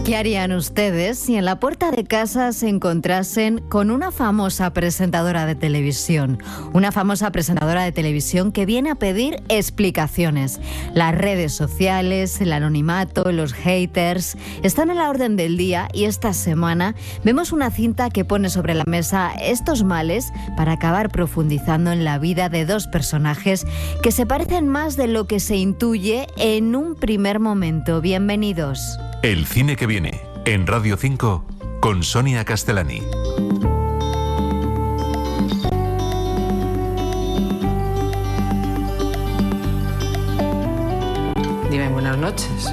¿Qué harían ustedes si en la puerta de casa se encontrasen con una famosa presentadora de televisión? Una famosa presentadora de televisión que viene a pedir explicaciones. Las redes sociales, el anonimato, los haters están a la orden del día y esta semana vemos una cinta que pone sobre la mesa estos males para acabar profundizando en la vida de dos personajes que se parecen más de lo que se intuye en un primer momento. Bienvenidos. El cine que viene, en Radio 5, con Sonia Castellani. Dime buenas noches.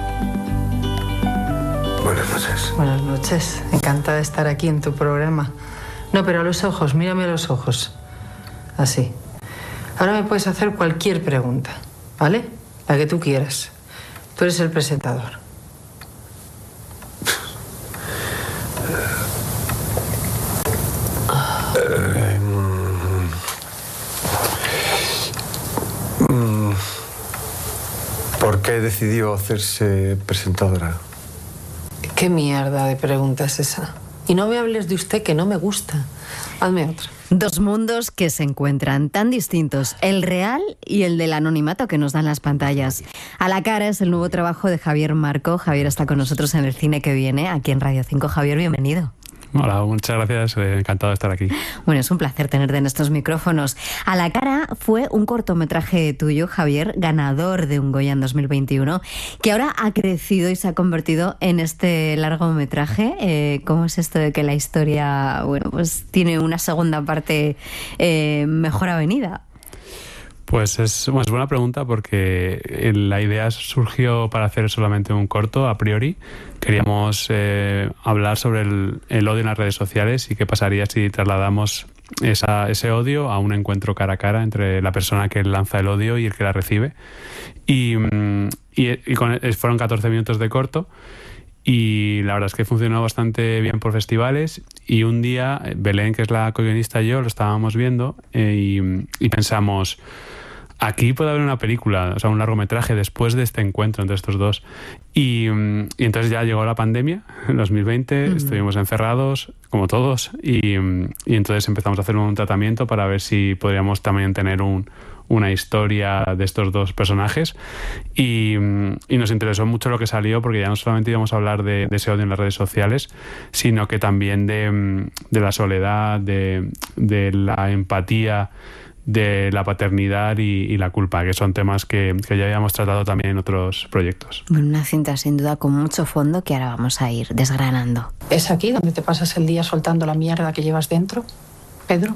Buenas noches. Buenas noches. Encantada de estar aquí en tu programa. No, pero a los ojos, mírame a los ojos. Así. Ahora me puedes hacer cualquier pregunta, ¿vale? La que tú quieras. Tú eres el presentador. ¿Por qué decidió hacerse presentadora? ¿Qué mierda de pregunta es esa? Y no me hables de usted, que no me gusta. Hazme otra. Dos mundos que se encuentran tan distintos, el real y el del anonimato que nos dan las pantallas. A la cara es el nuevo trabajo de Javier Marco. Javier está con nosotros en el cine que viene, aquí en Radio 5. Javier, bienvenido. Hola, muchas gracias, encantado de estar aquí. Bueno, es un placer tenerte en estos micrófonos. A la cara fue un cortometraje tuyo, Javier, ganador de un Goya en 2021, que ahora ha crecido y se ha convertido en este largometraje. ¿Cómo es esto de que la historia, bueno, pues tiene una segunda parte mejor avenida? Pues es buena pregunta porque la idea surgió para hacer solamente un corto a priori. Queríamos hablar sobre el odio en las redes sociales y qué pasaría si trasladamos ese odio a un encuentro cara a cara entre la persona que lanza el odio y el que la recibe. Y fueron 14 minutos de corto. Y la verdad es que funcionó bastante bien por festivales. Y un día, Belén, que es la co-guionista, y yo lo estábamos viendo y pensamos, aquí puede haber una película, o sea, un largometraje después de este encuentro entre estos dos. Y entonces ya llegó la pandemia, en 2020, estuvimos encerrados, como todos, y entonces empezamos a hacer un tratamiento para ver si podríamos también tener una historia de estos dos personajes y nos interesó mucho lo que salió porque ya no solamente íbamos a hablar de ese odio en las redes sociales, sino que también de la soledad, de la empatía, de la paternidad y la culpa, que son temas que ya habíamos tratado también en otros proyectos. Bueno, una cinta sin duda con mucho fondo que ahora vamos a ir desgranando. ¿Es aquí donde te pasas el día soltando la mierda que llevas dentro, Pedro?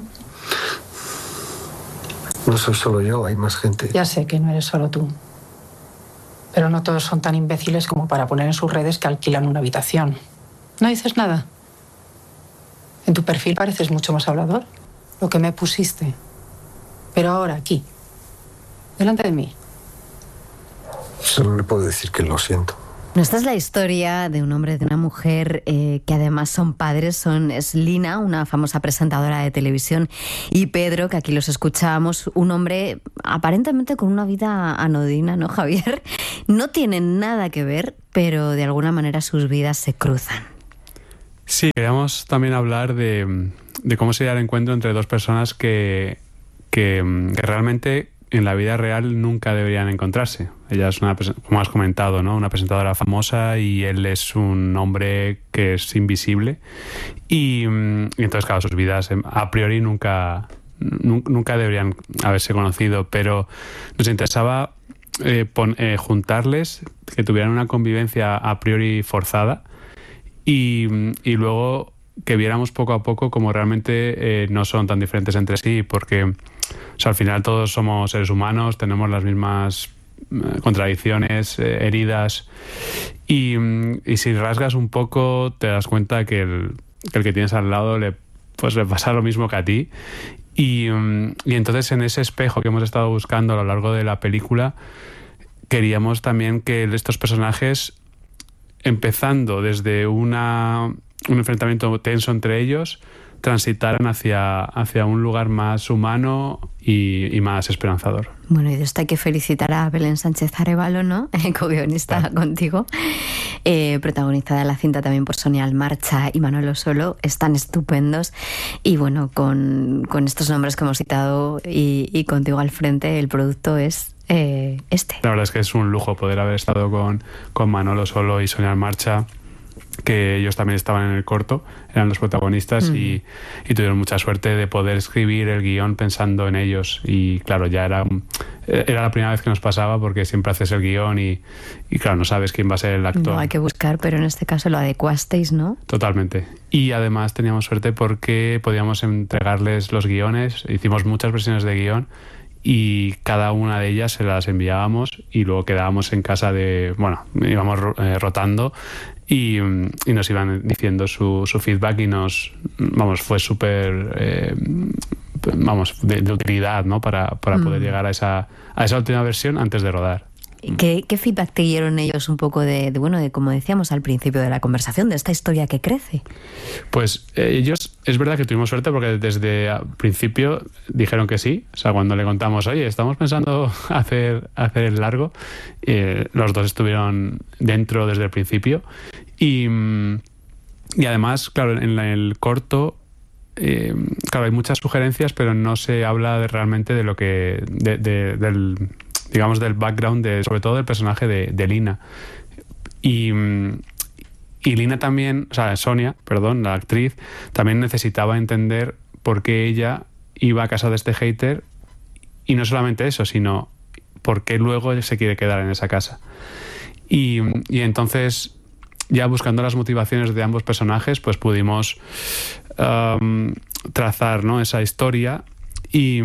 No soy solo yo, hay más gente. Ya sé que no eres solo tú. Pero no todos son tan imbéciles como para poner en sus redes que alquilan una habitación. ¿No dices nada? En tu perfil pareces mucho más hablador. Lo que me pusiste. Pero ahora, aquí, delante de mí. Solo le puedo decir que lo siento. Esta es la historia de un hombre y de una mujer que además son padres. Es Lina, una famosa presentadora de televisión, y Pedro, que aquí los escuchábamos, un hombre aparentemente con una vida anodina, ¿no, Javier? No tienen nada que ver, pero de alguna manera sus vidas se cruzan. Sí, queríamos también hablar de cómo sería el encuentro entre dos personas que realmente en la vida real nunca deberían encontrarse. Ella es como has comentado, ¿no? Una presentadora famosa y él es un hombre que es invisible y entonces, claro, sus vidas a priori nunca deberían haberse conocido, pero nos interesaba juntarles, que tuvieran una convivencia a priori forzada y luego que viéramos poco a poco cómo realmente no son tan diferentes entre sí, porque al final todos somos seres humanos, tenemos las mismas contradicciones, heridas, y si rasgas un poco te das cuenta que el que tienes al lado le pasa lo mismo que a ti. Y entonces en ese espejo que hemos estado buscando a lo largo de la película queríamos también que estos personajes, empezando desde un enfrentamiento tenso entre ellos, transitaran hacia un lugar más humano y más esperanzador. Bueno, y de esto hay que felicitar a Belén Sánchez Arévalo, ¿no? Co-guionista contigo. protagonizada la cinta también por Sonia Almarcha y Manolo Solo. Están estupendos y bueno, con estos nombres que hemos citado y contigo al frente, el producto es este. La verdad es que es un lujo poder haber estado con Manolo Solo y Sonia Almarcha, que ellos también estaban en el corto, eran los protagonistas y tuvieron mucha suerte de poder escribir el guión pensando en ellos. Y claro, ya era la primera vez que nos pasaba, porque siempre haces el guión y claro, no sabes quién va a ser el actor. No, hay que buscar, pero en este caso lo adecuasteis, ¿no? Totalmente. Y además teníamos suerte porque podíamos entregarles los guiones, hicimos muchas versiones de guión y cada una de ellas se las enviábamos y luego quedábamos en casa íbamos rotando y nos iban diciendo su feedback y fue súper de utilidad, ¿no? para poder llegar a esa última versión antes de rodar. ¿Qué feedback te dieron ellos un poco de como decíamos al principio de la conversación, de esta historia que crece? Pues ellos, es verdad que tuvimos suerte porque desde el principio dijeron que sí. O sea, cuando le contamos, oye, estamos pensando hacer el largo, los dos estuvieron dentro desde el principio. Y además, claro, en el corto, claro, hay muchas sugerencias, pero no se habla realmente de lo que del background, sobre todo del personaje de Lina. Y Lina también, o sea, Sonia, perdón, la actriz, también necesitaba entender por qué ella iba a casa de este hater, y no solamente eso, sino por qué luego se quiere quedar en esa casa. Y entonces, ya buscando las motivaciones de ambos personajes, pues pudimos trazar, ¿no?, esa historia y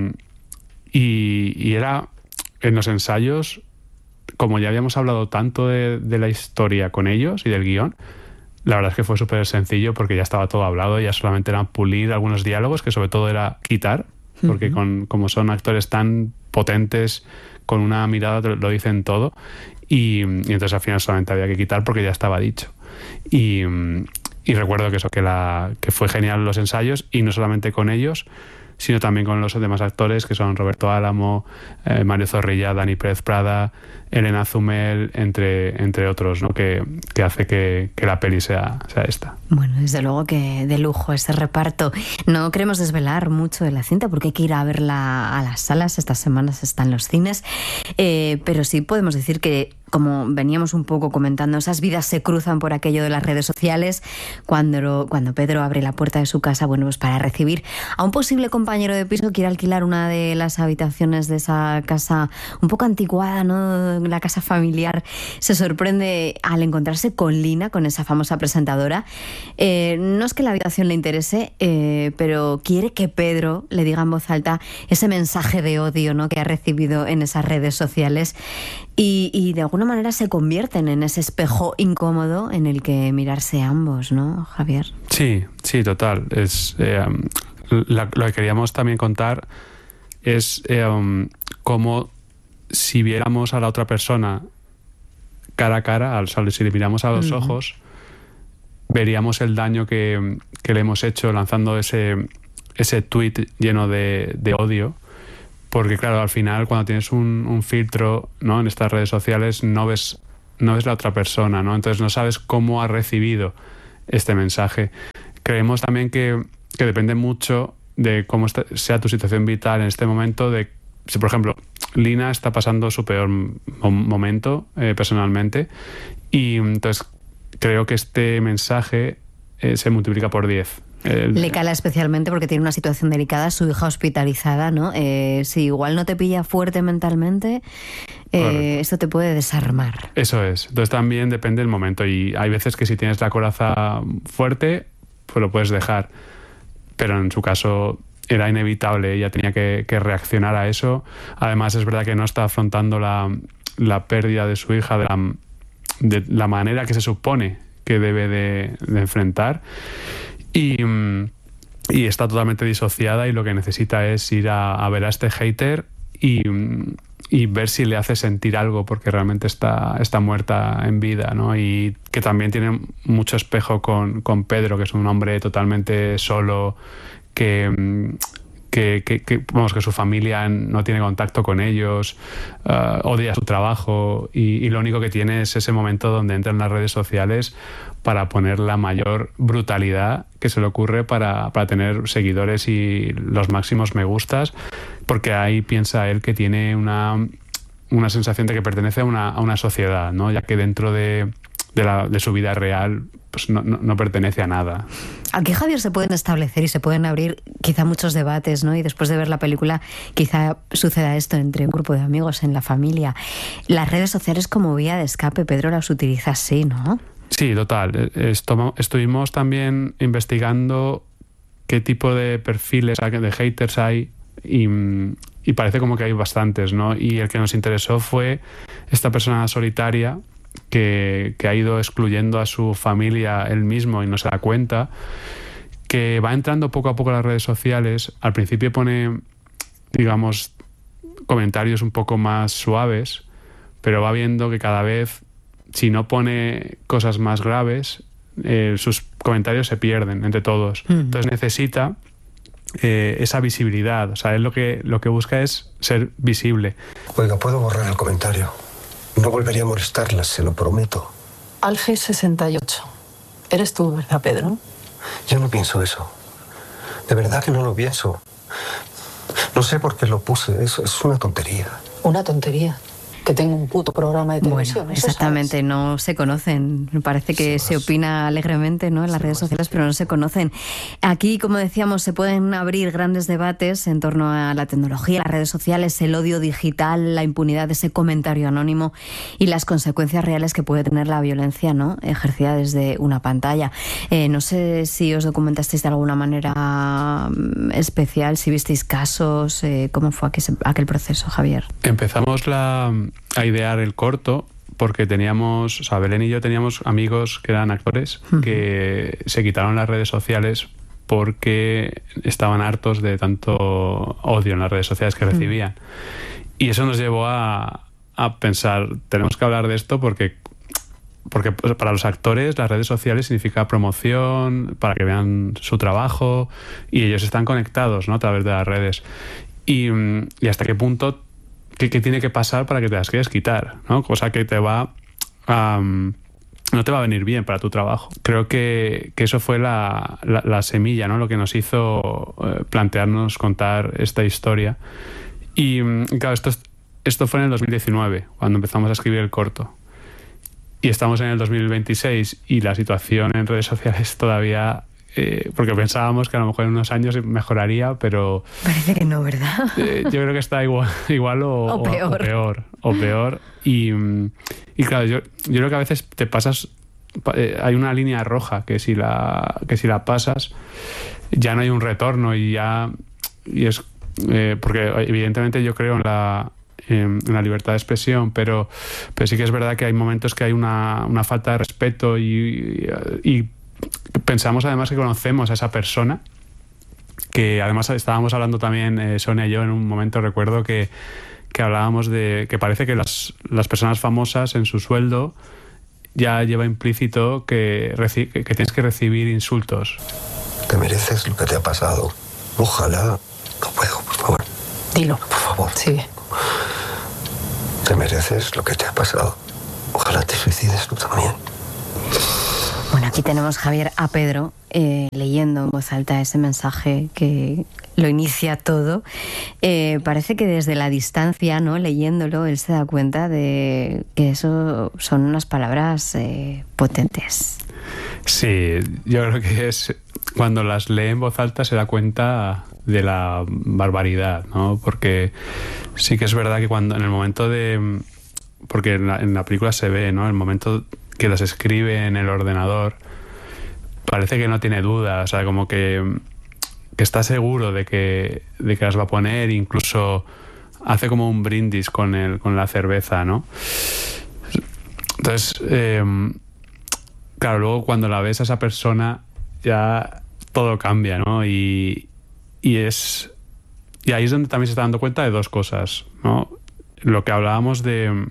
era... En los ensayos, como ya habíamos hablado tanto de la historia con ellos y del guión, la verdad es que fue súper sencillo porque ya estaba todo hablado, ya solamente era pulir algunos diálogos, que sobre todo era quitar, porque como son actores tan potentes, con una mirada lo dicen todo, y entonces al final solamente había que quitar porque ya estaba dicho. Y recuerdo que fue genial los ensayos, y no solamente con ellos, sino también con los demás actores, que son Roberto Álamo, Mario Zorrilla, Dani Pérez Prada, Elena Zumel, entre otros, ¿no?, que hace que la peli sea esta. Bueno, desde luego que de lujo ese reparto. No queremos desvelar mucho de la cinta porque hay que ir a verla a las salas. Estas semanas está en los cines, pero sí podemos decir que, como veníamos un poco comentando, esas vidas se cruzan por aquello de las redes sociales. Cuando Pedro abre la puerta de su casa, bueno, pues para recibir a un posible compañero de piso que quiere alquilar una de las habitaciones de esa casa un poco anticuada, ¿no?, la casa familiar, se sorprende al encontrarse con Lina, con esa famosa presentadora. No es que la habitación le interese, pero quiere que Pedro le diga en voz alta ese mensaje de odio, ¿no?, que ha recibido en esas redes sociales. Y de alguna manera se convierten en ese espejo incómodo en el que mirarse ambos, ¿no, Javier? Sí, total. Lo que queríamos también contar es cómo, si viéramos a la otra persona cara a cara, si le miramos a los ojos, veríamos el daño que le hemos hecho lanzando ese tuit lleno de odio. Porque claro, al final, cuando tienes un filtro, ¿no?, en estas redes sociales, no ves la otra persona, ¿no? Entonces no sabes cómo ha recibido este mensaje. Creemos también que depende mucho de cómo sea tu situación vital en este momento, de si, por ejemplo, Lina está pasando su peor momento personalmente, y entonces creo que este mensaje se multiplica por 10. Le cala especialmente porque tiene una situación delicada, su hija hospitalizada, ¿no? Si igual no te pilla fuerte mentalmente, esto te puede desarmar. Eso es. Entonces también depende del momento, y hay veces que si tienes la coraza fuerte, pues lo puedes dejar. Pero en su caso era inevitable, ella tenía que reaccionar a eso. Además es verdad que no está afrontando la pérdida de su hija de la manera que se supone que debe de enfrentar. Y está totalmente disociada, y lo que necesita es ir a ver a este hater y ver si le hace sentir algo, porque realmente está muerta en vida, ¿no? Y que también tiene mucho espejo con Pedro, que es un hombre totalmente solo, que vamos, que su familia no tiene contacto con ellos, odia su trabajo y lo único que tiene es ese momento donde entra en las redes sociales para poner la mayor brutalidad que se le ocurre para tener seguidores y los máximos me gustas, porque ahí piensa él que tiene una sensación de que pertenece a una sociedad, ¿no? Ya que dentro de su vida real pues no pertenece a nada. Aquí, Javier, se pueden establecer y se pueden abrir quizá muchos debates, ¿no? Y después de ver la película quizá suceda esto entre un grupo de amigos, en la familia. Las redes sociales como vía de escape, Pedro, las utiliza así, ¿no? Sí, total. Estuvimos también investigando qué tipo de perfiles, de haters hay y parece como que hay bastantes, ¿no? Y el que nos interesó fue esta persona solitaria que ha ido excluyendo a su familia él mismo y no se da cuenta, que va entrando poco a poco a las redes sociales. Al principio pone, digamos, comentarios un poco más suaves, pero va viendo que cada vez, si no pone cosas más graves, sus comentarios se pierden entre todos. Entonces necesita esa visibilidad. O sea, él lo que busca es ser visible. Oiga, ¿puedo borrar el comentario? No volvería a molestarlas, se lo prometo. Alfie 68. Eres tú, ¿verdad, Pedro? Yo no pienso eso. De verdad que no lo pienso. No sé por qué lo puse. Eso es una tontería. Una tontería. Que tengo un puto programa de televisión. Bueno, exactamente, no se conocen. Me parece que se opina alegremente, ¿no?, en las redes sociales, pero no se conocen. Aquí, como decíamos, se pueden abrir grandes debates en torno a la tecnología, las redes sociales, el odio digital, la impunidad de ese comentario anónimo y las consecuencias reales que puede tener la violencia, ¿no?, ejercida desde una pantalla. No sé si os documentasteis de alguna manera especial, si visteis casos, ¿cómo fue aquel proceso, Javier? Empezamos a idear el corto porque teníamos, o sea, Belén y yo teníamos amigos que eran actores que se quitaron las redes sociales porque estaban hartos de tanto odio en las redes sociales que recibían. Y eso nos llevó a pensar, tenemos que hablar de esto porque para los actores las redes sociales significa promoción, para que vean su trabajo y ellos están conectados, ¿no?, a través de las redes. Y hasta qué punto ¿Qué tiene que pasar para que te las quieras quitar, ¿no? Cosa que no te va a venir bien para tu trabajo. Creo que eso fue la semilla, ¿no?, lo que nos hizo plantearnos contar esta historia. Y claro, esto fue en el 2019, cuando empezamos a escribir el corto. Y estamos en el 2026 y la situación en redes sociales todavía... porque pensábamos que a lo mejor en unos años mejoraría, pero... Parece que no, ¿verdad? Yo creo que está igual o peor. Y claro, yo creo que a veces te pasas... hay una línea roja que si la pasas ya no hay un retorno y es... porque evidentemente yo creo en la libertad de expresión, pero sí que es verdad que hay momentos que hay una falta de respeto y pensamos además que conocemos a esa persona, que además estábamos hablando también Sonia y yo en un momento, recuerdo que hablábamos de que parece que las personas famosas en su sueldo ya lleva implícito que tienes que recibir insultos. Te mereces lo que te ha pasado. Ojalá... No puedo, por favor. Dilo. Por favor. Sigue. Te mereces lo que te ha pasado. Ojalá te suicides tú también. Bueno, aquí tenemos, Javier, a Pedro leyendo en voz alta ese mensaje que lo inicia todo. Parece que desde la distancia, ¿no?, leyéndolo, él se da cuenta de que eso son unas palabras potentes. Sí, yo creo que es cuando las lee en voz alta se da cuenta de la barbaridad, ¿no? Porque sí que es verdad que cuando en el momento de... Porque en la película se ve, ¿no?, el momento que las escribe en el ordenador, parece que no tiene duda, o sea, como que está seguro de que las va a poner, incluso hace como un brindis con la cerveza, ¿no? Entonces, claro, luego cuando la ves a esa persona ya todo cambia, ¿no? Y ahí es donde también se está dando cuenta de dos cosas, ¿no? Lo que hablábamos de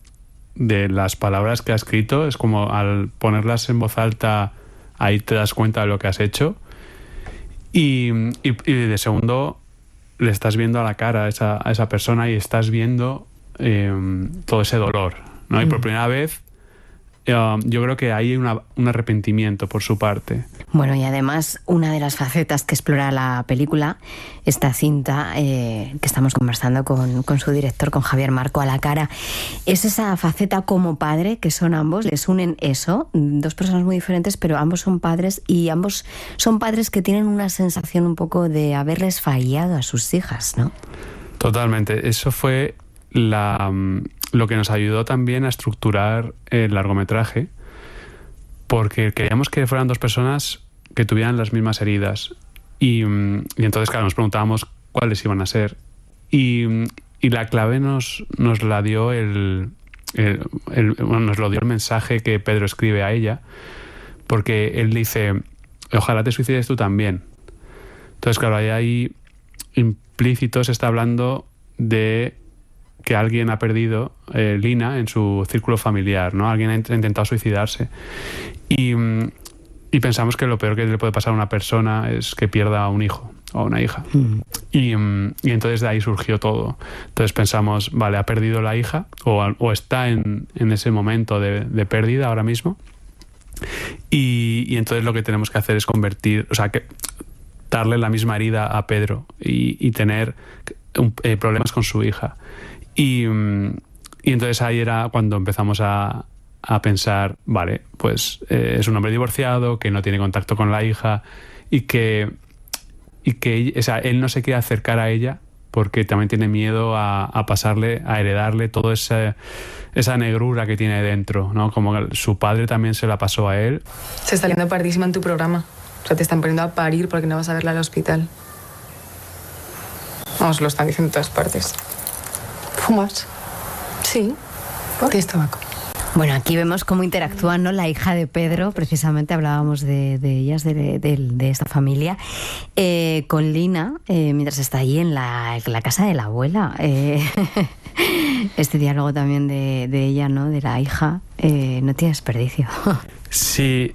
las palabras que ha escrito, es como al ponerlas en voz alta ahí te das cuenta de lo que has hecho y de segundo le estás viendo a la cara a esa persona y estás viendo todo ese dolor, ¿no? Y por primera vez yo creo que hay un arrepentimiento por su parte. Bueno, y además una de las facetas que explora la película, esta cinta que estamos conversando con su director, con Javier Marco a la cara, es esa faceta como padre, que son ambos, les unen eso, dos personas muy diferentes, pero ambos son padres, y ambos son padres que tienen una sensación un poco de haberles fallado a sus hijas, ¿no? Totalmente, eso fue lo que nos ayudó también a estructurar el largometraje, porque queríamos que fueran dos personas que tuvieran las mismas heridas y entonces, claro, nos preguntábamos cuáles iban a ser, y la clave nos la dio nos lo dio el mensaje que Pedro escribe a ella, porque él dice: ojalá te suicides tú también. Entonces, claro, ahí implícito se está hablando de que alguien ha perdido Lina en su círculo familiar, ¿no? Alguien ha intentado suicidarse. Y pensamos que lo peor que le puede pasar a una persona es que pierda a un hijo o a una hija. Y entonces de ahí surgió todo. Entonces pensamos, vale, ha perdido la hija o está en ese momento de pérdida ahora mismo. Y entonces lo que tenemos que hacer es darle la misma herida a Pedro y tener problemas con su hija. Y entonces ahí era cuando empezamos a pensar, vale, pues es un hombre divorciado que no tiene contacto con la hija y que él no se quiere acercar a ella porque también tiene miedo a heredarle toda esa negrura que tiene dentro, ¿no? Como su padre también se la pasó a él. Se está liando pardísima en tu programa. O sea, te están poniendo a parir porque no vas a verla al hospital. Vamos, lo están diciendo en todas partes. ¿Fumas? Sí. ¿Tienes tabaco? Bueno, aquí vemos cómo interactúan, ¿no? La hija de Pedro, precisamente hablábamos de ellas, de esta familia, con Lina, mientras está allí en la casa de la abuela. Este diálogo también de ella, ¿no? De la hija, no tiene desperdicio. Sí,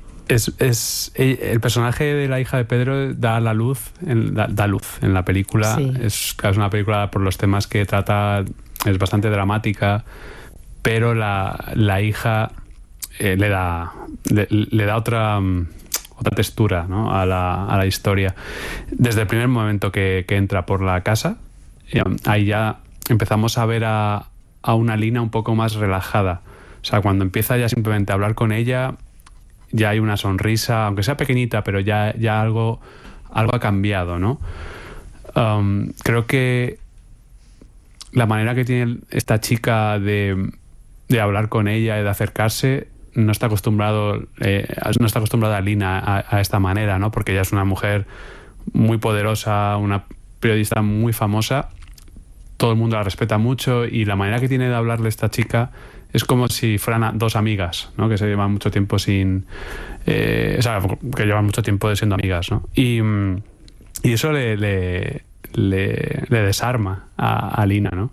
el personaje de la hija de Pedro da luz en la película. Sí. Es una película, por los temas que trata, es bastante dramática, pero la hija le da otra textura, ¿no? a la historia. Desde el primer momento que entra por la casa, ahí ya empezamos a ver a una Lina un poco más relajada. O sea, cuando empieza ya simplemente a hablar con ella, ya hay una sonrisa, aunque sea pequeñita, pero ya algo ha cambiado, ¿no? Creo que la manera que tiene esta chica de hablar con ella y de acercarse no está acostumbrada Lina a esta manera, ¿no? Porque ella es una mujer muy poderosa, una periodista muy famosa, todo el mundo la respeta mucho, y la manera que tiene de hablarle esta chica es como si fueran dos amigas, ¿no? Que se llevan mucho tiempo que llevan mucho tiempo siendo amigas, ¿no? Y eso le desarma a Lina, ¿no?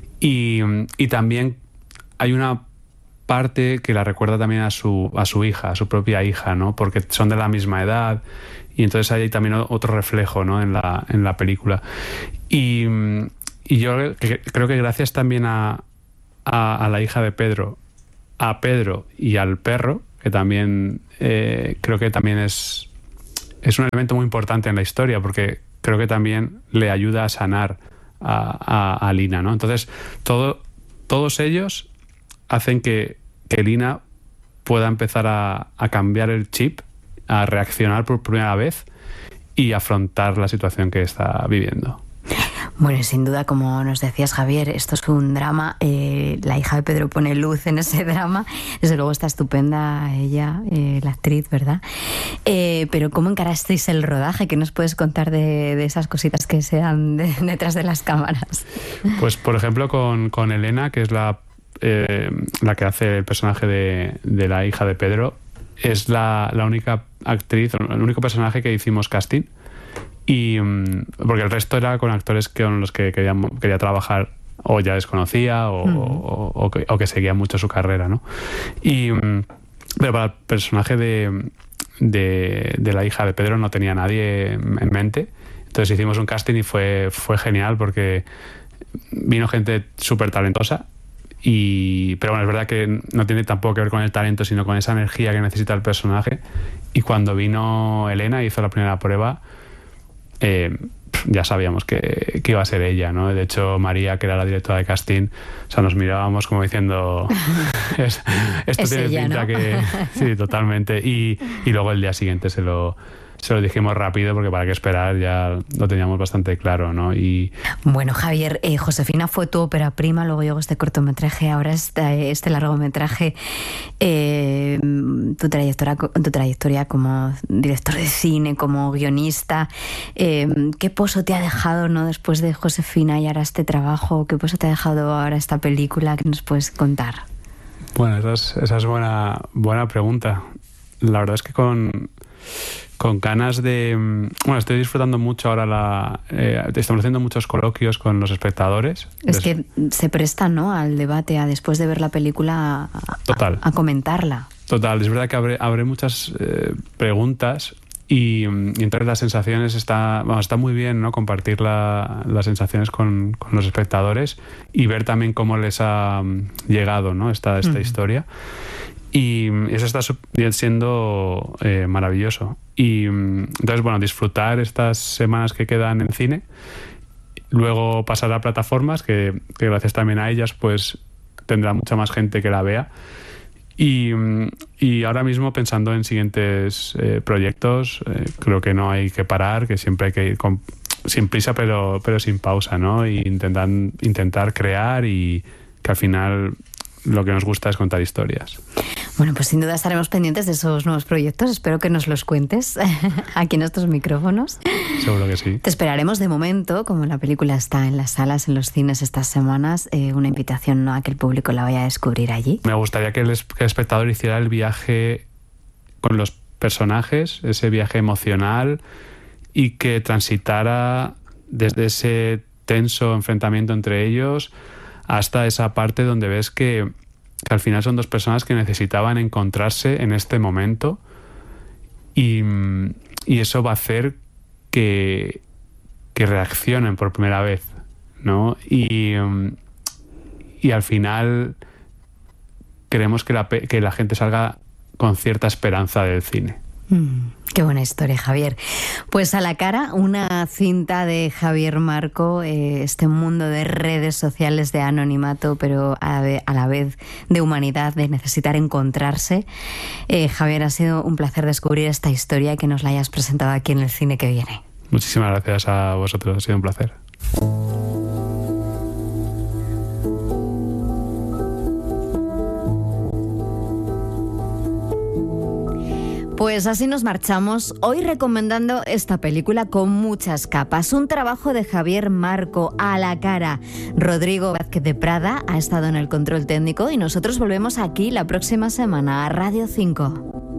Y también hay una parte que la recuerda también a su hija, a su propia hija, ¿no? Porque son de la misma edad, y entonces hay también otro reflejo, ¿no? en la película. Y yo creo que gracias también a la hija de Pedro, a Pedro y al perro, que también creo que también es un elemento muy importante en la historia, porque creo que también le ayuda a sanar a Lina, ¿no? Entonces todos ellos hacen que Lina pueda empezar a cambiar el chip, a reaccionar por primera vez y afrontar la situación que está viviendo. Bueno, sin duda, como nos decías, Javier, esto es un drama. La hija de Pedro pone luz en ese drama. Desde luego está estupenda ella, la actriz, ¿verdad? Pero ¿cómo encarasteis el rodaje? ¿Qué nos puedes contar de esas cositas que se dan detrás de las cámaras? Pues, por ejemplo, con Elena, que es la que hace el personaje de la hija de Pedro, es la única actriz, el único personaje que hicimos casting. Y porque el resto era con actores con los que quería trabajar, o ya desconocía o que seguía mucho su carrera, ¿no? Pero para el personaje de la hija de Pedro no tenía nadie en mente. Entonces hicimos un casting y fue genial porque vino gente súper talentosa. Pero bueno, es verdad que no tiene tampoco que ver con el talento, sino con esa energía que necesita el personaje. Y cuando vino Elena y hizo la primera prueba, ya sabíamos que iba a ser ella, ¿no? De hecho, María, que era la directora de casting, o sea, nos mirábamos como diciendo esto tiene ella, pinta, ¿no? Que sí, totalmente. Y luego el día siguiente se lo dijimos rápido, porque para qué esperar, ya lo teníamos bastante claro, ¿no? Bueno, Javier, Josefina fue tu ópera prima, luego llegó este cortometraje, ahora este largometraje. Tu trayectoria como director de cine, como guionista, ¿qué pozo te ha dejado, ¿no? Después de Josefina y ahora este trabajo? ¿Qué pozo te ha dejado ahora esta película? ¿Qué nos puedes contar? Bueno, esa es buena pregunta. La verdad es que con ganas de... Bueno, estoy disfrutando mucho ahora estamos haciendo muchos coloquios con los espectadores. Es que se prestan, ¿no?, al debate, después de ver la película, a comentarla. Total, es verdad que abre muchas preguntas y entonces las sensaciones está muy bien, ¿no?, compartir las sensaciones con los espectadores y ver también cómo les ha llegado, ¿no?, esta historia. Y eso está siendo maravilloso. Y entonces, bueno, disfrutar estas semanas que quedan en cine, luego pasar a plataformas, que gracias también a ellas pues tendrá mucha más gente que la vea. Y ahora mismo pensando en siguientes proyectos, creo que no hay que parar, que siempre hay que ir sin prisa pero sin pausa, ¿no? Y intentar crear, y que al final lo que nos gusta es contar historias. Bueno, pues sin duda estaremos pendientes de esos nuevos proyectos. Espero que nos los cuentes aquí en estos micrófonos. Seguro que sí. Te esperaremos. De momento, como la película está en las salas, en los cines estas semanas, una invitación, ¿no?, a que el público la vaya a descubrir allí. Me gustaría que el espectador hiciera el viaje con los personajes, ese viaje emocional, y que transitara desde ese tenso enfrentamiento entre ellos hasta esa parte donde ves que al final son dos personas que necesitaban encontrarse en este momento, y eso va a hacer que reaccionen por primera vez, ¿no? Y al final queremos que la gente salga con cierta esperanza del cine. Qué buena historia, Javier. Pues A la cara, una cinta de Javier Marco, este mundo de redes sociales, de anonimato, pero a la vez de humanidad, de necesitar encontrarse. Javier, ha sido un placer descubrir esta historia y que nos la hayas presentado aquí en el cine que viene. Muchísimas gracias a vosotros, ha sido un placer. Pues así nos marchamos, hoy recomendando esta película con muchas capas, un trabajo de Javier Marco, A la cara. Rodrigo Vázquez de Prada ha estado en el control técnico y nosotros volvemos aquí la próxima semana a Radio 5.